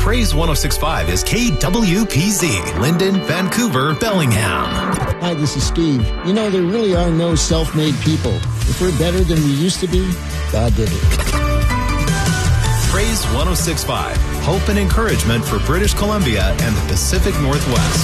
Praise 106.5 is KWPZ, Linden, Vancouver, Bellingham. Hi, this is Steve. You know, there really are no self-made people. If we're better than we used to be, God did it. Praise 106.5, hope and encouragement for British Columbia and the Pacific Northwest.